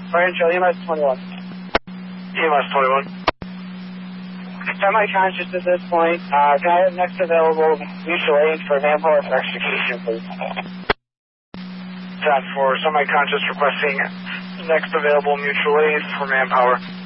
Rancho, EMS 21. EMS 21. Semi-conscious at this point. Can I have next available mutual aid for manpower for extrication, please? 10-4, semi-conscious requesting next available mutual aid for manpower.